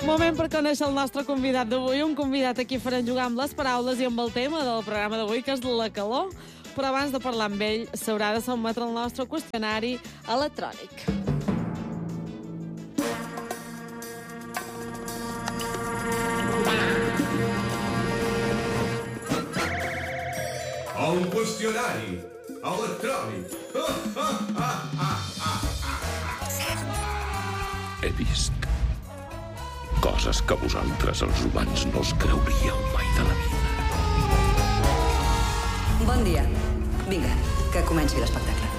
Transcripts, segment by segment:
Moment per conèixer el nostre convidat d'avui, un convidat a qui farem jugar amb les paraules i amb el tema del programa d'avui, que és la calor. Però abans de parlar amb ell, s'haurà de sotmetre el nostre qüestionari electrònic. El qüestionari electrònic. He vist coses que vosaltres, els humans, no us creuríeu mai de la vida. Bon dia. Vinga, que comenci l'espectacle.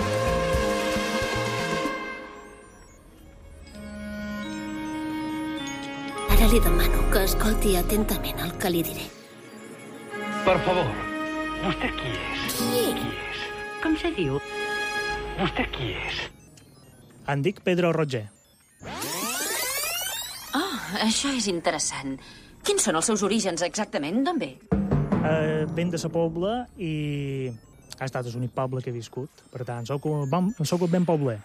Ara li demano que escolti atentament el que li diré. Per favor, vostè qui és? Qui? Qui és? Com se diu? Vostè qui és? Em dic Pedro Roger. Oh, això és interessant. Quins són els seus orígens exactament? D'on ve? Venc de sa Pobla i ha estat l'únic poble que he viscut. Per tant, soc ben pobler.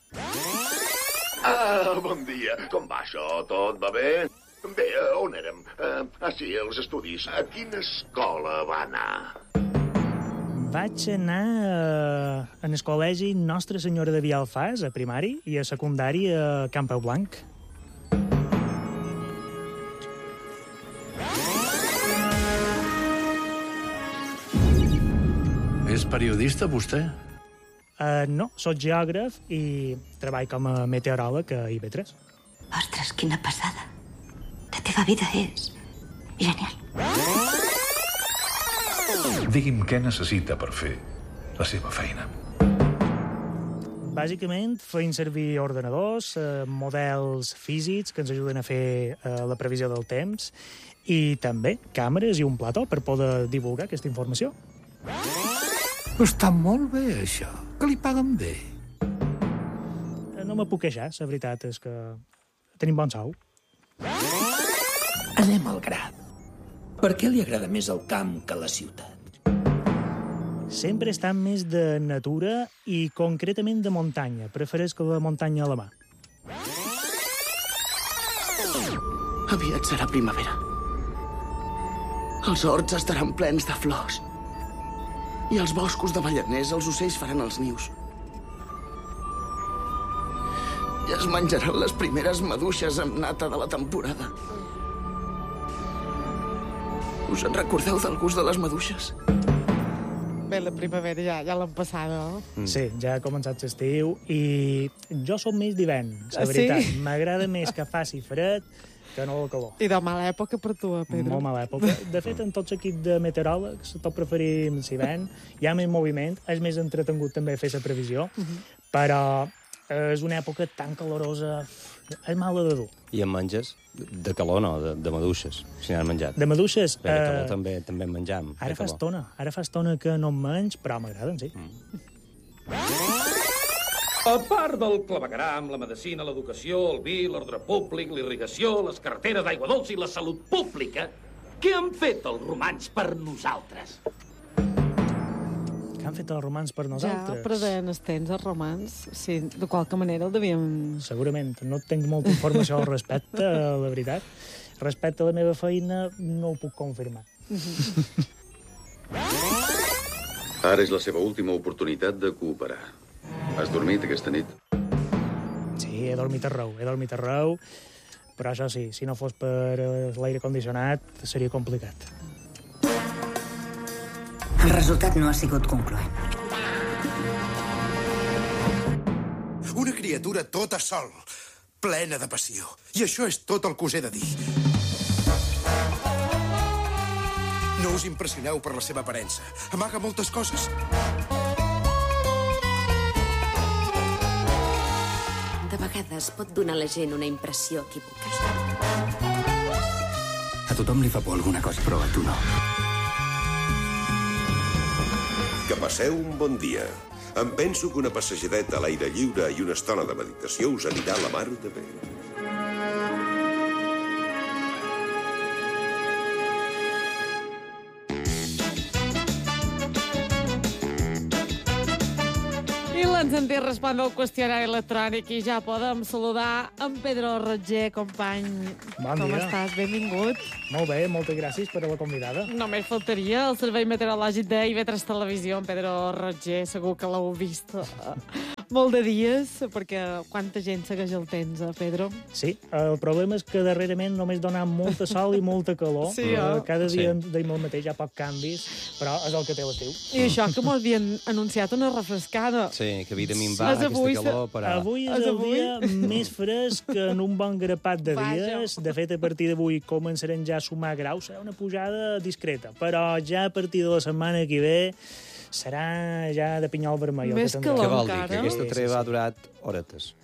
Bon dia. Com va això? Tot va bé? Bé, on érem? Sí, els estudis. A quina escola va anar? Vaig anar en el col·legi Nostra Senyora de Vialfàs, a primari, i a secundari a Campeu Blanc. És periodista, vostè? No, soc geògraf i treballo com a meteoròleg a IB3. Ostres, quina passada. La teva vida és genial. Digui'm què necessita per fer la seva feina. Bàsicament, feim servir ordenadors, models físics que ens ajuden a fer la previsió del temps i també càmeres i un plató per poder divulgar aquesta informació. Està molt bé, això. Que li paguen bé. No me puc queixar, la veritat és que tenim bon sou. Anem al gra. Per què li agrada més el camp que la ciutat? Sempre he estat més de natura i concretament de muntanya. Prefereix que la muntanya a la mà. Aviat serà primavera. Els horts estaran plens de flors. I als boscos de Vallaners els ocells faran els nius. I es menjaran les primeres maduixes amb nata de la temporada. Us en recordeu del gust de les maduixes? Bé, la primavera ja l'han passada. Sí, ja ha començat l'estiu i jo som més d'hivern, la veritat. Sí? M'agrada més que faci fred que no la calor. I de mala època per tu, Pedro. Molt mala època. De fet, en tots l'equip de meteoròlegs, tot preferim l'hivern. Hi ha més moviment, és més entretengut també fer la previsió, però és una època tan calorosa, és mala de dur. I en menges? De calor no, de maduixes, si n'has menjat. De maduixes... Bé, de calor també en menjam. Ara fa estona que no en menys, però m'agraden, sí. A part del clavegueram, la medicina, l'educació, el vi, l'ordre públic, l'irrigació, les carreteres d'aigua dolça i la salut pública, què han fet els romans per nosaltres? Què han fet els romans per nosaltres? Ja, però deien els temps, els romans. Sí, de qualque manera el devíem... Segurament. No tinc molta informació al respecte, la veritat. Respecte a la meva feina, no ho puc confirmar. Ara és la seva última oportunitat de cooperar. Has dormit aquesta nit? Sí, he dormit arreu, però això sí, si no fos per l'aire condicionat, seria complicat. El resultat no ha sigut concloent. Una criatura tota sol, plena de passió. I això és tot el que us he de dir. No us impressioneu per la seva aparença. Amaga moltes coses. De vegades pot donar a la gent una impressió equivocada. A tothom li fa por alguna cosa, però a tu no. Que passeu un bon dia. Em penso que una passejadeta a l'aire lliure i una estona de meditació us anirà a la mar de bé. Ens sentim respondre el qüestionari electrònic i ja podem saludar en Pedro Roger, company. Bon Com dia. estàs? Benvingut. Molt bé, moltes gràcies per a la convidada. Només faltaria el servei meteorològic d'IV3 Televisió, en Pedro Roger. Segur que l'heu vist molt de dies, perquè quanta gent segueix el temps, Pedro? Sí, el problema és que darrerament només dona molta sol i molta calor. Sí, Cada dia deim el mateix, hi ha pocs canvis, però és el que té l'estiu. I això que m'ho havien anunciat una refrescada. Sí, que havia de minvar aquesta calor per a... Avui és el dia més fresc en un bon grapat de dies. De fet, a partir d'avui començarem ja a sumar graus. Serà una pujada discreta, però ja a partir de la setmana que ve serà ja de pinyol vermell. Més calor Què vol dir? encara. Que aquesta treva ha durat horetes.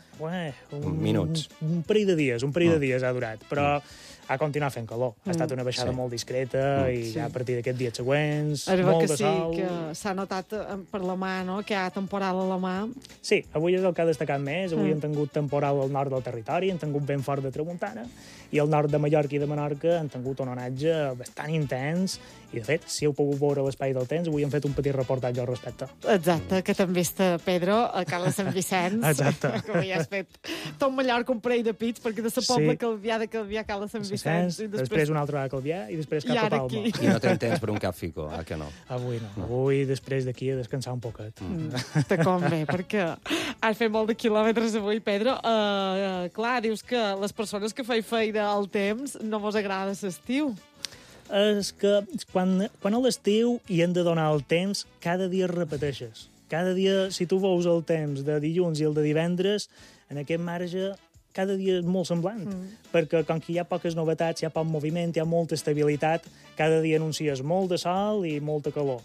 Minuts. Un parell de dies ha durat, però ha continuat fent calor. Ha estat una baixada molt discreta i ja a partir d'aquests dies següents, molt de sol. Que s'ha notat per la mà, no?, que hi ha temporal a la mà. Sí, avui és el que ha destacat més. Avui hem tingut temporal al nord del territori, hem tingut vent fort de tramuntana, i al nord de Mallorca i de Menorca han tingut un onatge bastant intens, i de fet, si heu pogut veure l'espai del temps, avui hem fet un petit reportatge al respecte. Exacte, que t'hem vist, Pedro, a Cala Sant Vicenç. Exacte. Que avui has fet tot Mallorca un parell de pits, perquè de la Pobla Calvià, de Calvià, Cala Sant Vicenç. I després una altra a Calvià i després cap a Palma. Aquí. I no tens temps per un cap fico, que no? Avui no. Avui, després d'aquí, a descansar un poquet. Te convé, perquè has fet molt de quilòmetres avui, Pedro. Clar, dius que les persones que feia feina al temps no mos agrada l'estiu. És que quan a l'estiu hi hem de donar el temps, cada dia repeteixes. Cada dia, si tu veus el temps de dilluns i el de divendres, en aquest marge cada dia és molt semblant, perquè com que hi ha poques novetats, hi ha poc moviment, hi ha molta estabilitat, cada dia anuncies molt de sol i molta calor.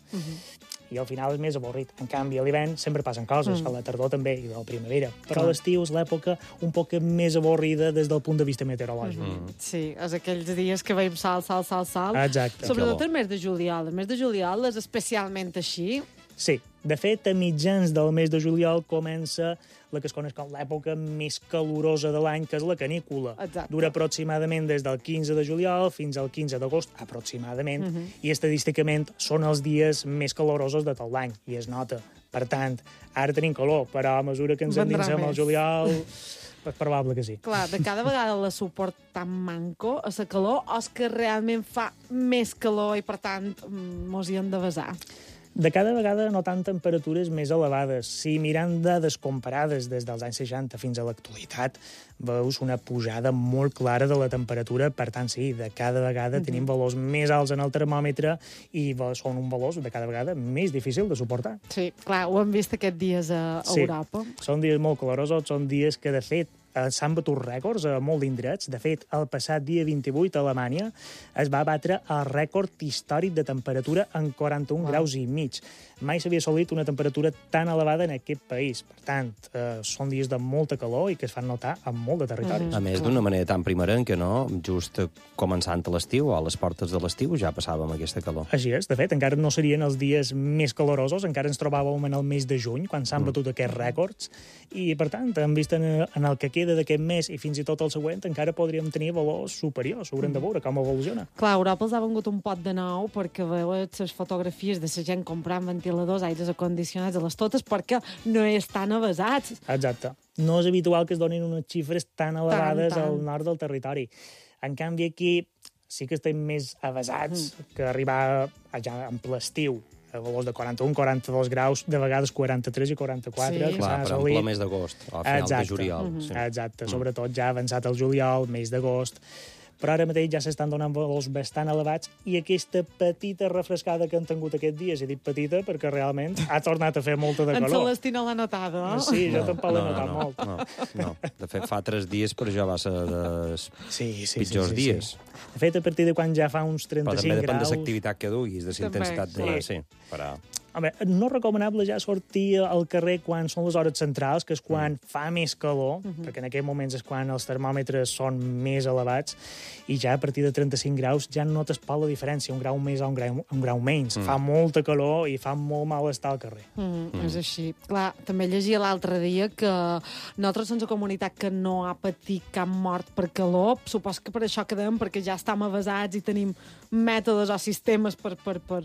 I al final és més avorrit. En canvi, a l'hivern sempre passen coses, a la tardor també, i a la primavera. Però l'estiu és l'època un poc més avorrida des del punt de vista meteorològic. Sí, és aquells dies que veiem sol. Exacte. Sobretot el mes de juliol. El mes de juliol és especialment així. Sí, de fet, a mitjans del mes de juliol comença la que es coneix com l'època més calorosa de l'any, que és la canícula. Exacte. Dura aproximadament des del 15 de juliol fins al 15 d'agost, aproximadament, i estadísticament són els dies més calorosos de tot l'any, i es nota. Per tant, ara tenim calor, però a mesura que ens endinsem al juliol, és probable que sí. Clar, de cada vegada la suport tan manco a la calor, o és que realment fa més calor i, per tant, mos hi hem de basar? De cada vegada notant temperatures més elevades. Si mirant dades comparades des dels anys 60 fins a l'actualitat, veus una pujada molt clara de la temperatura. Per tant, sí, de cada vegada tenim valors més alts en el termòmetre i són un valors de cada vegada més difícil de suportar. Sí, clar, ho hem vist aquests dies a Europa. Són dies molt calorosos, són dies que, de fet, s'han batut rècords a molt d'indrets. De fet, el passat dia 28 a Alemanya es va batre el rècord històric de temperatura en 41 graus i mig. Mai s'havia assolit una temperatura tan elevada en aquest país. Per tant, són dies de molta calor i que es fan notar en molt de territoris. A més, d'una manera tan primerenca, no? Just començant a l'estiu, a les portes de l'estiu, ja passàvem aquesta calor. Així és. De fet, encara no serien els dies més calorosos, encara ens trobàvem en el mes de juny, quan s'han batut aquests rècords, i, per tant, hem vist en el que queda d'aquest mes i fins i tot el següent, encara podríem tenir valors superiors. Haurem de veure com evoluciona. Clar, a Europa els ha vengut un pot de nou perquè veus les fotografies de la gent comprant ventiladors, aires acondicionats a les totes, perquè no estan avasats. Exacte. No és habitual que es donin unes xifres tan elevades al nord del territori. En canvi, aquí sí que estem més avasats que arribar ja en ple estiu a valors de 41, 42 graus, de vegades 43 i 44. Sí. Clar, però en ple mes d'agost, al final de juliol. Exacte, sobretot ja avançat el juliol, mes d'agost. Però ara mateix ja s'estan donant valors bastant elevats i aquesta petita refrescada que han tingut aquests dies, he dit petita perquè realment ha tornat a fer molta de calor. En Celestí no l'ha notada, no? Sí, jo tampoc l'he notat molt. No. De fet, fa 3 dies, però ja va ser dels pitjors dies. De fet, a partir de quan ja fa uns 35 graus... Però també depèn de l'activitat que duguis, de la intensitat de... Sí, però... Home, no és recomanable ja sortir al carrer quan són les hores centrals, que és quan fa més calor, perquè en aquests moments és quan els termòmetres són més elevats, i ja a partir de 35 graus ja notes poc la diferència, un grau més o un grau menys. Fa molta calor i fa molt mal estar al carrer. És així. Clar, també llegia l'altre dia que nosaltres som una comunitat que no ha patit cap mort per calor. Supos que per això quedem, perquè ja estem avasats i tenim mètodes o sistemes per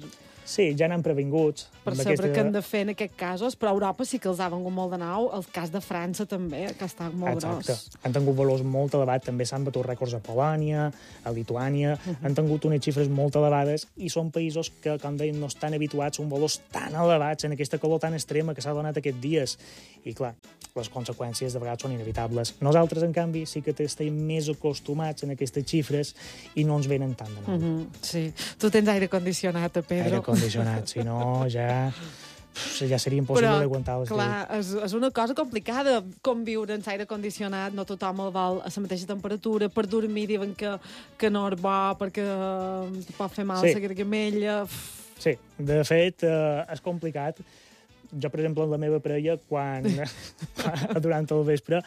Sí, ja n'han previnguts. Per saber què han de fer en aquests casos, però a Europa sí que els ha vengut molt de nou. El cas de França també, que ha estat molt gros. Han tingut valors molt elevats, també s'han batut rècords a Polònia, a Lituània, han tingut unes xifres molt elevades i són països que, com deien, no estan habituats a uns valors tan elevats, en aquesta calor tan extrema que s'ha donat aquests dies. I, clar, les conseqüències de vegades són inevitables. Nosaltres, en canvi, sí que estem més acostumats a aquestes xifres i no ens venen tant de nou. Sí. Tu tens aire condicionat, Pedro. Aire condicionat, si no, ja seria impossible d'aguantar l'estiu. Clar, és una cosa complicada conviure en aire condicionat, no tothom el vol a la mateixa temperatura, per dormir diuen que no és bo perquè pot fer mal a la gargamella. Sí, de fet, és complicat. Jo, per exemple, amb la meva parella, quan durant el vespre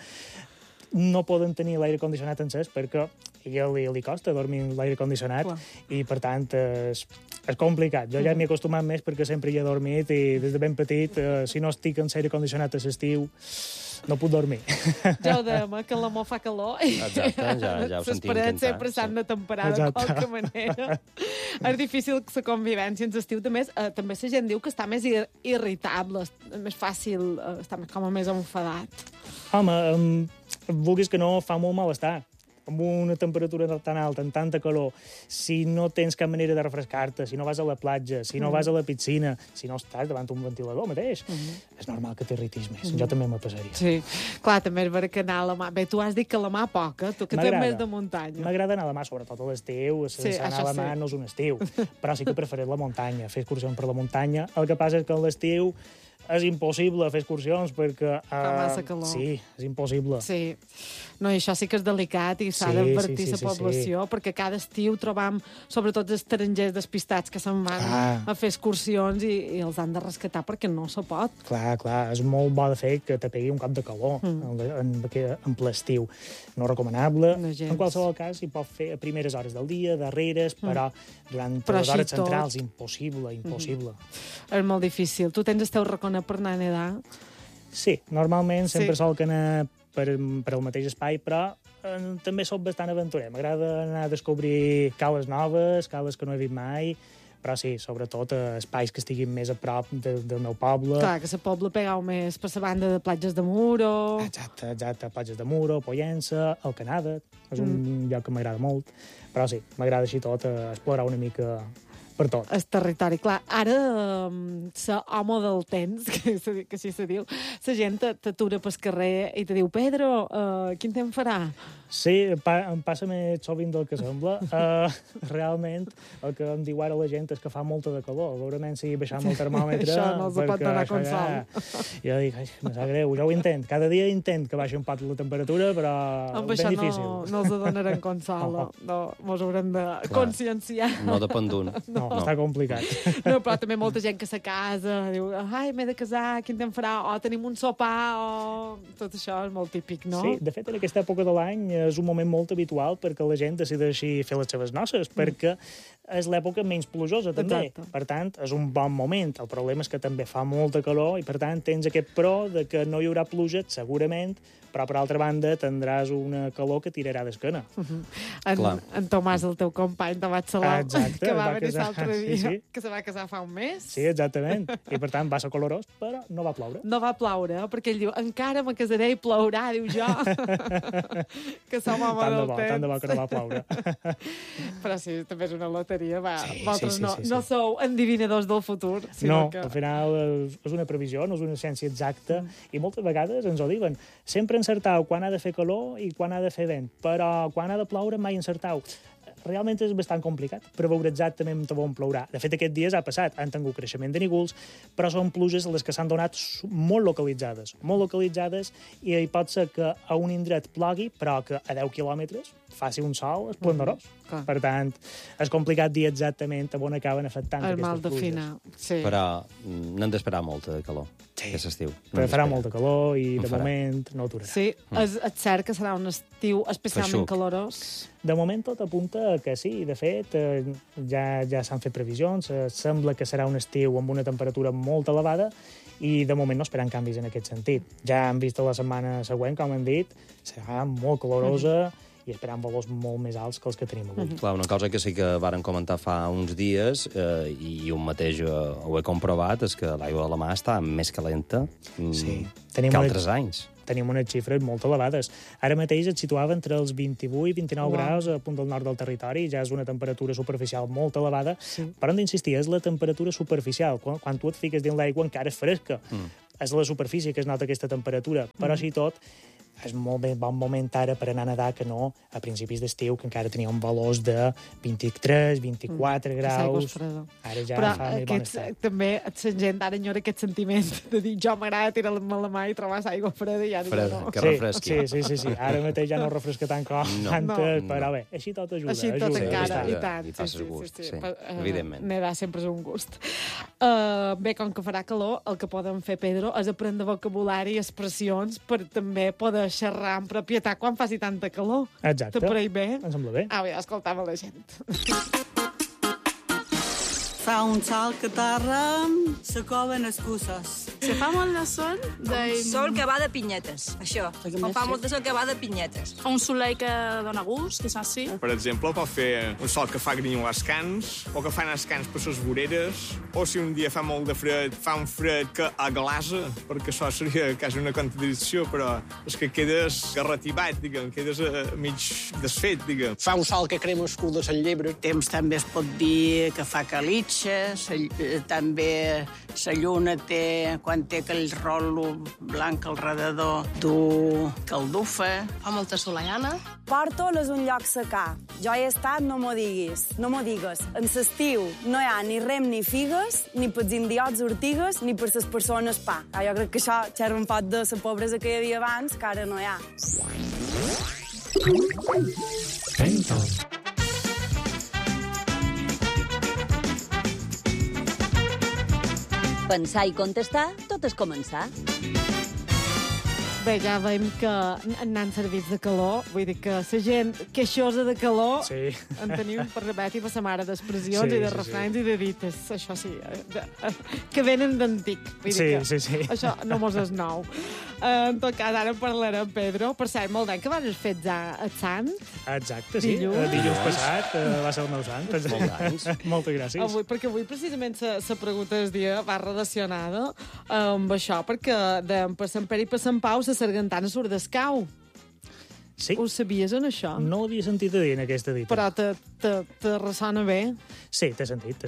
no poden tenir l'aire condicionat encès perquè a ella li costa dormir amb l'aire condicionat i, per tant, és complicat. Jo ja m'hi he acostumat més perquè sempre hi he dormit i des de ben petit, si no estic amb l'aire condicionat a l'estiu, no puc dormir. Ja ho dèiem, que l'amor fa calor. Exacte, ja ho sentim cantar. Sempre s'han de temperar de qualque manera. És difícil la convivència en l'estiu. També la gent diu que està més irritable, és més fàcil, està com més enfadat. Home, vulguis que no, fa molt malestar. Amb una temperatura tan alta, amb tanta calor, si no tens cap manera de refrescar-te, si no vas a la platja, si no vas a la piscina, si no estàs davant un ventilador mateix, és normal que t'irritis més. Jo també me passaria. Sí, clar, també és veritat que anar a la mà... Bé, tu has dit que la mà poca, tu que tens més de muntanya. M'agrada anar a la mà, sobretot a l'estiu. Anar a la mà no és un estiu, però sí que prefereix la muntanya, fer excursions per la muntanya. El que passa és que a l'estiu és impossible fer excursions perquè... Fa massa calor. Sí, és impossible. Sí. No, i això sí que és delicat i s'ha d'advertir la població, perquè cada estiu trobam, sobretot estrangers despistats que se'n van a fer excursions i els han de rescatar perquè no se pot. Clar, és molt bo de fer que te pegui un cop de calor en ple estiu. No recomanable. En qualsevol cas, s'hi pot fer a primeres hores del dia, darreres, però durant les hores centrals, impossible. És molt difícil. Tu tens el teu raconet per anar a nedar? Sí, normalment sempre sol que anar per al mateix espai, però també soc bastant aventurer. M'agrada anar a descobrir cales noves, cales que no he vist mai, però sí, sobretot espais que estiguin més a prop del meu poble. Clar, que el poble pegau més per la banda de platges de Muro. Exacte, platges de Muro, Pollença, Alcanada, és un lloc que m'agrada molt, però sí, m'agrada així tot explorar una mica per tot. El territori, clar. Ara, l'home del temps, que així se diu, la gent t'atura pel carrer i te diu, Pedro, quin temps farà? Sí, em passa més sovint del que sembla. Realment, el que em diu ara la gent és que fa molta de calor. Veurem si baixam el termòmetre. Això no els pot donar consol. Jo dic, me sap greu, jo ho intent. Cada dia intent que baixi un pot la temperatura, però ben difícil. No els donaran consol. No, mos haurem de conscienciar. No depèn d'un. No, està complicat. No, però també molta gent que se casa, diu, ai, m'he de casar, quin temps farà? O tenim un sopar, o... Tot això és molt típic, no? Sí, de fet, en aquesta època de l'any és un moment molt habitual perquè la gent decideixi fer les seves noces, perquè és l'època menys plujosa, també. Exacte. Per tant, és un bon moment. El problema és que també fa molta calor i, per tant, tens aquest pro de que no hi haurà pluja, segurament, però, per altra banda, tindràs una calor que tirarà d'esquena. En Tomàs, el teu company de Batxalà, que va venir l'altre dia, que se va casar fa un mes. Sí, exactament. I, per tant, va ser colorós, però no va ploure. No va ploure, perquè ell diu, encara me casaré i plourà, diu jo. Que som home del temps. Tant de bo que no va ploure. Però sí, també és una loteria. Vosaltres no sou endivinadors del futur. No, al final és una previsió, no és una ciència exacta, i moltes vegades ens ho diuen. Sempre encertau quan ha de fer calor i quan ha de fer vent, però quan ha de ploure mai encertau. Realment és bastant complicat preveure exactament on plourà. De fet, aquests dies ha passat, han tingut creixement de nígols, però són pluges les que s'han donat molt localitzades, i hi pot ser que a un indret plogui, però que a 10 quilòmetres faci un sol esplendorós. Per tant, és complicat dir exactament on acaben afectant aquestes pluges. Sí. Però n'hem d'esperar molta de calor. Sí. Aquest estiu. Però farà molta calor i, de moment, no aturarà. Sí, és cert que serà un estiu especialment calorós? De moment tot apunta que sí. De fet, ja s'han fet previsions. Sembla que serà un estiu amb una temperatura molt elevada i de moment no esperen canvis en aquest sentit. Ja hem vist la setmana següent, com hem dit, serà molt calorosa i esperant valors molt més alts que els que tenim avui. Clar, una cosa que sí que varen comentar fa uns dies, i un mateix ho he comprovat, és que l'aigua de la mar està més calenta que altres anys. Tenim unes xifres molt elevades. Ara mateix et situava entre els 28 i 29 graus a punt del nord del territori, ja és una temperatura superficial molt elevada, però hem d'insistir, és la temperatura superficial. Quan tu et fiques dins l'aigua encara és fresca. És la superfície que es nota aquesta temperatura, però així tot és molt bon moment ara per anar a nedar que no a principis d'estiu, que encara teníem valors de 23, 24 graus. Ara ja fa més bon estat. També la gent ara enyora aquest sentiment de dir jo m'agrada tirar-me a la mà i trobar aigua freda i ara ja no. Que refresqui. Sí. Ara mateix ja no refresca tant com antes, però bé, així tot ajuda. Així tot encara, i tant. I fas gust, evidentment. Nedar sempre és un gust. Bé, com que farà calor, el que podem fer, Pedro, és aprendre vocabulari i expressions per també poder xerrar amb propietat quan faci tanta calor. Exacte. Te pareix bé? Em sembla bé. Bé, escoltava la gent. Fa un sol que torra, se coven excuses. Se fa molt de sol. Sol que va de pinyetes, això. Quan fa molt de sol que va de pinyetes. Fa un soleil que dona gust, que és així. Per exemple, pot fer un sol que fa grinyolar els cans, o que fan els cans per les voreres, o si un dia fa molt de fred, fa un fred que aglasa, perquè això seria quasi una contradicció, però és que quedes garrativat, diguem, quedes mig desfet, diguem. Fa un sol que crema el cul de Sant Llebre. Temps també es pot dir que fa calitxa, també la lluna té, quan té aquell rolo blanc al redador, du caldufa. Fa molta solellana. Pòrtol és un lloc secà. Jo he estat, no m'ho diguis. No m'ho digues. En l'estiu no hi ha ni rem ni figues, ni pels indiots ortigues, ni per les persones pa. Jo crec que això xerra un poc de la pobresa que hi havia abans, que ara no hi ha. Pensar i contestar, tot és començar. Bé, ja veiem que anant servits de calor, vull dir que la gent queixosa de calor en tenim per repetir per sa mare d'expressions i de refranys i de dites, això sí, que venen d'antic. Sí. Això no mos és nou. En tot cas, ara parlarem, Pedro. Per cert, molt d'any que van fets a Sant. Exacte, sí. Dilluns passat va ser el meu sant. Molts anys. Moltes gràcies. Perquè avui precisament la pregunta del dia va relacionada amb això, perquè per Sant Pere i per Sant Pau la sargantana surt d'escau. Sí. Ho sabies, en això? No l'havia sentit a dir en aquesta dita. Però te ressona bé? Sí, t'he sentit.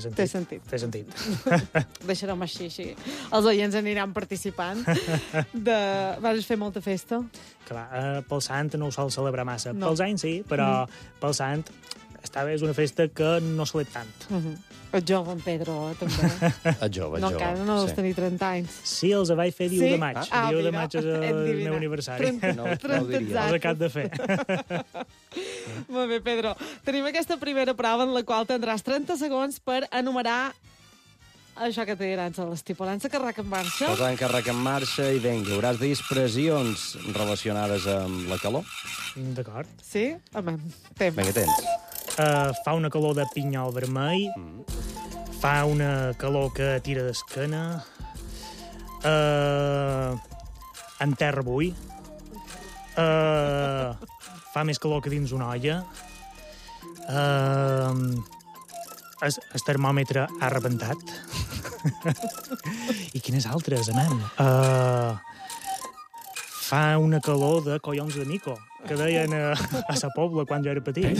Deixarem així. Els oients aniran participant. Vas fer molta festa? Clar, pel Sant no ho sol celebrar massa. No. Pels anys sí, però pel Sant és una festa que no celeb tant. Ets jove, en Pedro, també. Ets jove. No, encara no deus tenir 30 anys. Sí, els vaig fer 10 de maig. 10 de maig és el meu aniversari. No ho diria. Els acabo de fer. Molt bé, Pedro. Tenim aquesta primera prova en la qual tindràs 30 segons per enumerar això que t'agrada a l'estipulança, carrac en marxa. Posant carrac en marxa i vinga, hauràs de dir expressions relacionades amb la calor. D'acord. Sí? Home, temps. Vinga, tens. Fa una calor de pinyol vermell, fa una calor que tira d'esquena, en terra bull, fa més calor que dins una olla, el termòmetre ha rebentat. I quines altres, anem? Fa una calor de collons de mico, que deien a sa pobla quan jo era petit.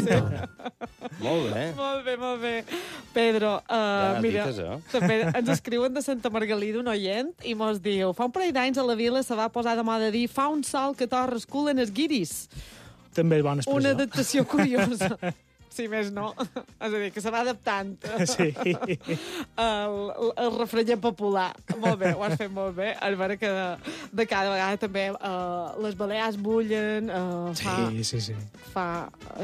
Molt bé. Pedro, mira, també ens escriuen de Santa Margalida un oient i mos diu, fa un parell d'anys a la vila se va posar de moda dir fa un sol que torra es culen els guiris. També és bona expressió. Una adaptació curiosa. Si més no. És a dir, que se va adaptant el refrenyer popular. Molt bé, ho has fet molt bé. És vera que de cada vegada també les balears bullen. Sí.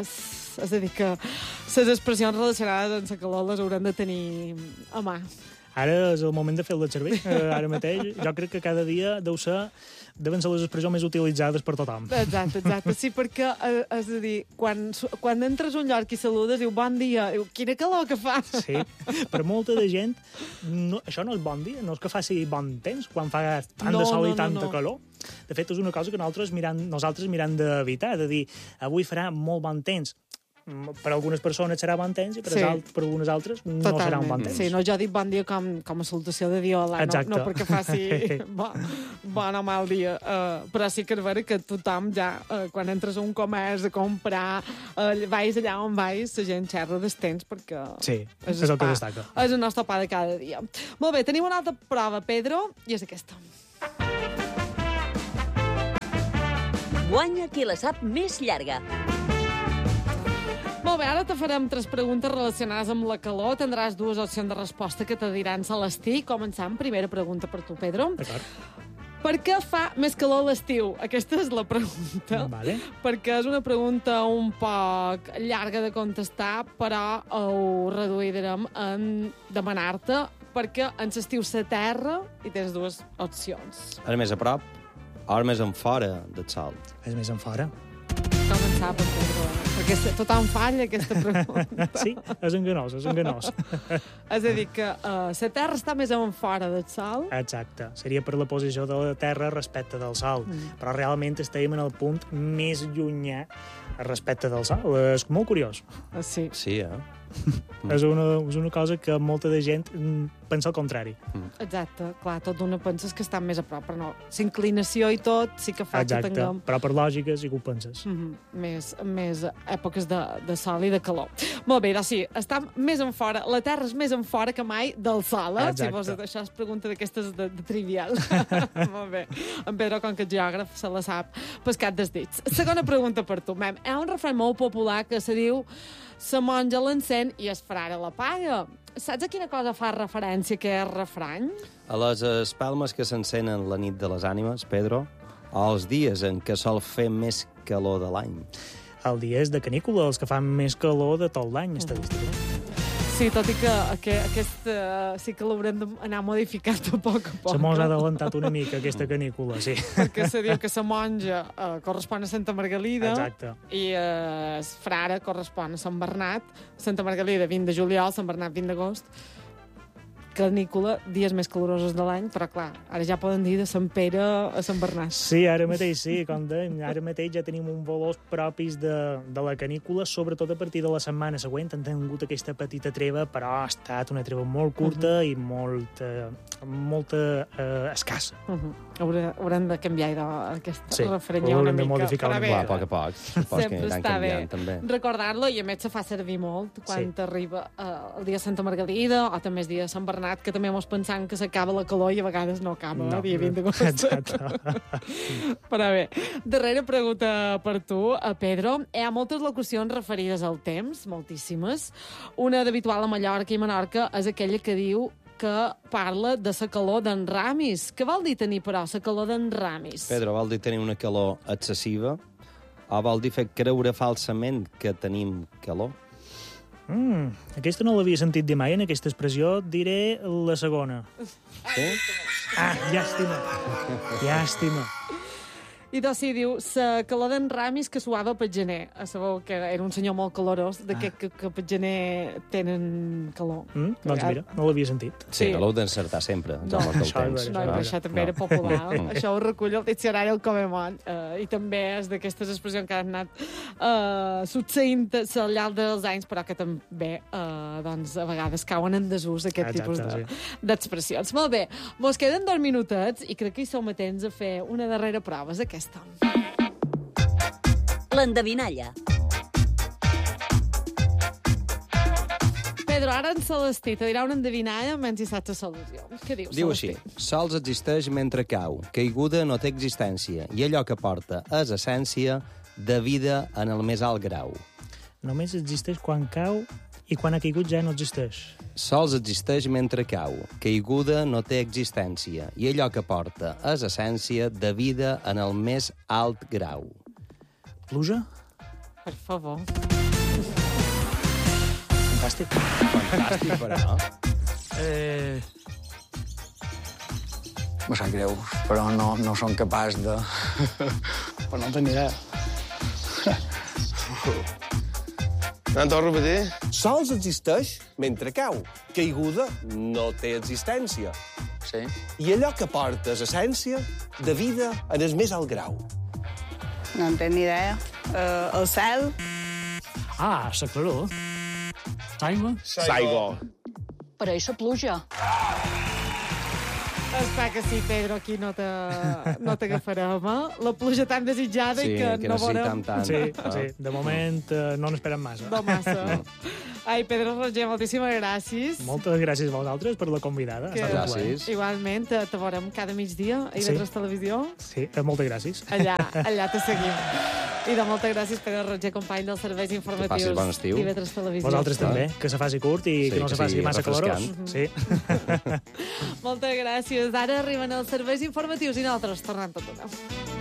És a dir, que les expressions relacionades amb la calor les haurem de tenir a mà. Ara és el moment de fer el cervell. Ara mateix, jo crec que cada dia deuen ser les expressions més utilitzades per tothom. Exacte. Sí, perquè, és a dir, quan entres a un lloc i saludes, diu bon dia, diu, quina calor que fa. Sí, per molta de gent, això no és bon dia, no és que faci bon temps, quan fa tant de sol i tanta calor. De fet, és una cosa que nosaltres mirem d'evitar, de dir, avui farà molt bon temps. Per algunes persones serà bon temps i per algunes altres no serà un bon temps. Sí, no, jo dic bon dia com a salutació de dia, no perquè faci bon o mal dia. Però sí que és vera que tothom ja, quan entres a un comerç a comprar, vais allà on vais, la gent xerra dels temps perquè... Sí, és el que destaca. És el nostre pa de cada dia. Molt bé, tenim una altra prova, Pedro, i és aquesta. Guanya qui la sap més llarga. Molt bé, ara te farem 3 preguntes relacionades amb la calor. Tindràs 2 opcions de resposta que te diran a l'estiu. Començant, primera pregunta per tu, Pedro. D'acord. Per què fa més calor a l'estiu? Aquesta és la pregunta. Vale. Perquè és una pregunta un poc llarga de contestar, però ho reduirem en demanar-te perquè en l'estiu la terra i tens 2 opcions. És més a prop o més en fora del sol? És més en fora. Començar per Pedro, perquè tothom falla aquesta pregunta. Sí, és enganós. És a dir, que la Terra està més en fora del Sol. Exacte. Seria per la posició de la Terra respecte del Sol. Però realment estem en el punt més llunyà respecte del Sol. És molt curiós. Sí. Sí, És una cosa que molta de gent pensa el contrari. Exacte. Clar, tot d'una penses que està més a prop, però no. S'inclinació i tot sí que fa que tinguem... Però per lògica sí que ho penses. Més èpoques de sol i de calor. Molt bé, doncs sí, està més en fora, la Terra és més en fora que mai del Sol, Exacte. Si vols això és pregunta d'aquestes de trivial. Molt bé. En Pedro, com que és geògraf, se la sap pescat dels dits. Segona pregunta per tu, Mem. Hi ha un refrany molt popular que se diu «Sa monja l'encén i es frare la paga». Saps a quina cosa fa referència aquest refrany? A les espelmes que s'encenen la nit de les ànimes, Pedro, o els dies en què sol fer més calor de l'any. El dia és de canícula, els que fan més calor de tot l'any, estadísticament. Sí, tot i que aquest sí que l'haurem d'anar modificant a poc a poc. Se mos ha adelantat una mica, aquesta canícula, sí. Perquè se diu que la monja correspon a Santa Margalida. Exacte. I el frare correspon a Sant Bernat. Santa Margalida, 20 de juliol, Sant Bernat, 20 d'agost. Canícula, dies més calorosos de l'any, però clar, ara ja poden dir de Sant Pere a Sant Bernat. Sí, ara mateix sí, com dèiem, ara mateix ja tenim uns valors propis de la canícula, sobretot a partir de la setmana següent. Han tingut aquesta petita treva, però ha estat una treva molt curta i molt escassa. Haurem de canviar aquest refreny una mica. Modificar una mica. A poc a poc. Sempre que està bé també. Recordar-lo, i a més se fa servir molt quan t'arriba el dia de Santa Margalida o també el dia de Sant Bernat, que també mos pensant que s'acaba la calor i a vegades no acaba el dia 20 d'agost. Exacte. Però bé, darrera pregunta per tu, Pedro. Hi ha moltes locucions referides al temps, moltíssimes. Una d'habitual a Mallorca i Menorca és aquella que diu que parla de la calor d'en Ramis. Què vol dir tenir, però, la calor d'en Ramis? Pedro, vol dir tenir una calor excessiva o vol dir fer creure falsament que tenim calor? Aquesta no l'havia sentit dir mai, en aquesta expressió. Diré la segona. Sí? Llàstima. I doncs sí, diu, la calor d'en Ramis que suava pel gener. Sabeu que era un senyor molt calorós, que pel gener tenen calor. Doncs mira, no l'havia sentit. Sí, no l'heu d'encertar sempre. No, això també era popular. Això ho recull el diccionari el Comemont. I també és d'aquestes expressions que han anat succeint al llarg dels anys, però que també doncs, a vegades cauen en desús aquest tipus d'expressions. Molt bé, mos queden 2 minutets i crec que hi som atents a fer una darrera prova, és aquesta. L'endevinalla. Pedro, ara en Celestí te dirà una endevinalla menys hi saps la solució. Què dius, Diu així: sols existeix mentre cau, caiguda no té existència, i allò que porta és essència de vida en el més alt grau. Només existeix quan cau i quan ha caigut ja no existeix. Sols existeix mentre cau, caiguda no té existència, i allò que porta és essència de vida en el més alt grau. Pluja? Per favor. Fantàstic. Fantàstic, però. Me sap greu, però no som capaç de... Però no en tenc idea. Anant a repetir? Sols existeix mentre cau. Caiguda no té existència. Sí. I allò que porta és essència de vida en el més alt grau. No en tenc ni idea. El cel? Ah, la claror. L'aigua? L'aigua. Però és la pluja. Espera que sí, Pedro, aquí no t'agafarem, eh? La pluja tan desitjada i que no veurem... Sí, de moment no n'esperem massa. No massa. Ai, Pedro Roger, moltíssimes gràcies. Moltes gràcies a vosaltres per la convidada. Gràcies. Igualment, te veurem cada migdia a IB3 Televisió. Sí, moltes gràcies. Allà te seguim. I de moltes gràcies, Pedro Roger, company dels serveis informatius d'IB3 Televisió. Vosaltres també, que se faci curt i que no se faci massa calorós. Sí. Moltes gràcies. Ara arriben els serveis informatius i nosaltres tornem tot d'una.